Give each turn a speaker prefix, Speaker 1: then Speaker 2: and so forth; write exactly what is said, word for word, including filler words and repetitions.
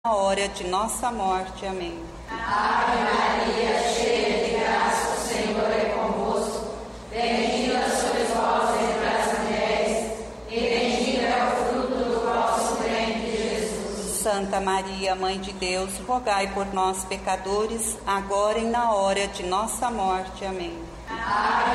Speaker 1: na hora de nossa morte. Amém.
Speaker 2: Ave Maria, cheia de graça, o Senhor é convosco. Bendita sois vós entre as mulheres, e bendito é o fruto do vosso ventre, Jesus.
Speaker 1: Santa Maria, Mãe de Deus, rogai por nós, pecadores, agora e na hora de nossa morte. Amém.
Speaker 2: Ave